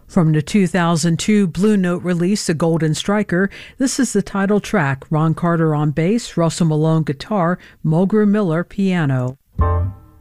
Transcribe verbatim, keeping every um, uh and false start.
From the two thousand two Blue Note release, The Golden Striker, this is the title track. Ron Carter on bass, Russell Malone guitar, Mulgrew Miller piano.